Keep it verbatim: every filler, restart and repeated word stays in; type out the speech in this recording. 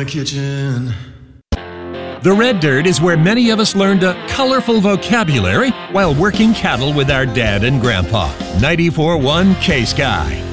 the kitchen. The Red Dirt is where many of us learned a colorful vocabulary while working cattle with our dad and grandpa. ninety-four point one K-Sky.